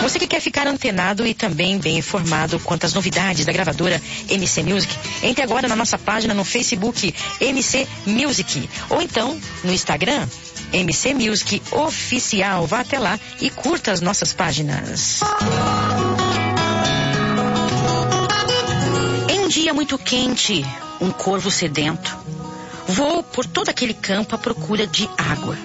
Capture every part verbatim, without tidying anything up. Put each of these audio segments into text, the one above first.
Você que quer ficar antenado e também bem informado quanto às novidades da gravadora M C Music, entre agora na nossa página no Facebook M C Music, ou então no Instagram M C Music Oficial. Vá até lá e curta as nossas páginas. Em um dia muito quente, um corvo sedento voou por todo aquele campo à procura de água.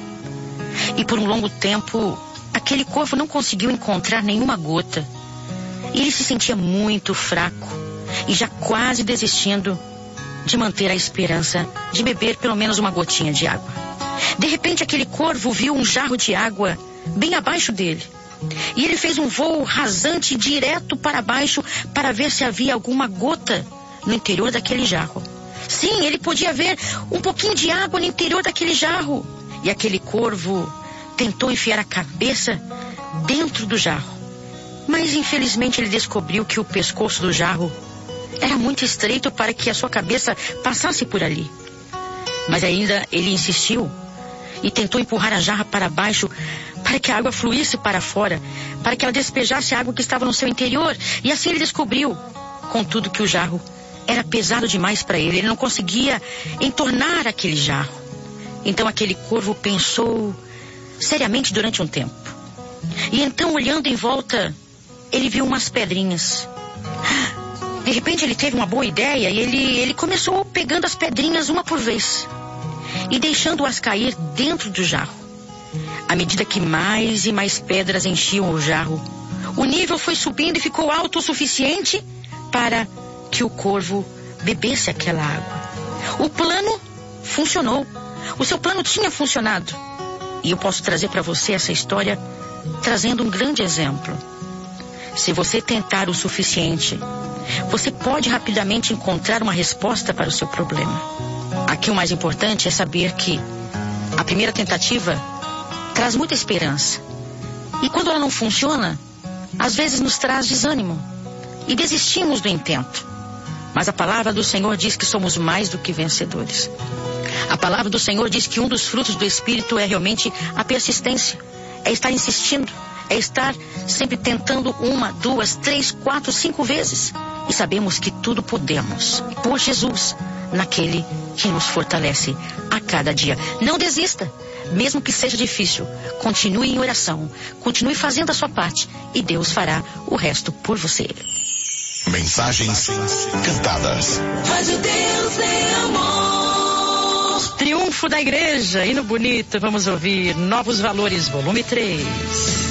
E por um longo tempo, aquele corvo não conseguiu encontrar nenhuma gota. E ele se sentia muito fraco e já quase desistindo de manter a esperança de beber pelo menos uma gotinha de água. De repente, aquele corvo viu um jarro de água bem abaixo dele. E ele fez um voo rasante direto para baixo para ver se havia alguma gota no interior daquele jarro. Sim, ele podia ver um pouquinho de água no interior daquele jarro. E aquele corvo tentou enfiar a cabeça dentro do jarro. Mas infelizmente ele descobriu que o pescoço do jarro era muito estreito para que a sua cabeça passasse por ali. Mas ainda ele insistiu e tentou empurrar a jarra para baixo para que a água fluísse para fora, para que ela despejasse a água que estava no seu interior. E assim ele descobriu, contudo, que o jarro era pesado demais para ele. Ele não conseguia entornar aquele jarro. Então aquele corvo pensou seriamente durante um tempo. E então, olhando em volta, ele viu umas pedrinhas. De repente ele teve uma boa ideia e ele, ele começou pegando as pedrinhas uma por vez e deixando-as cair dentro do jarro. À medida que mais e mais pedras enchiam o jarro, o nível foi subindo e ficou alto o suficiente para que o corvo bebesse aquela água. O plano funcionou. O seu plano tinha funcionado. E eu posso trazer para você essa história trazendo um grande exemplo. Se você tentar o suficiente, você pode rapidamente encontrar uma resposta para o seu problema. Aqui o mais importante é saber que a primeira tentativa traz muita esperança. E quando ela não funciona, às vezes nos traz desânimo e desistimos do intento. Mas a palavra do Senhor diz que somos mais do que vencedores. A palavra do Senhor diz que um dos frutos do Espírito é realmente a persistência. É estar insistindo, é estar sempre tentando uma, duas, três, quatro, cinco vezes. E sabemos que tudo podemos por Jesus, naquele que nos fortalece a cada dia. Não desista, mesmo que seja difícil. Continue em oração, continue fazendo a sua parte e Deus fará o resto por você. Mensagens cantadas. Rádio Deus é amor. Triunfo da Igreja, hino bonito. Vamos ouvir Novos Valores, volume três.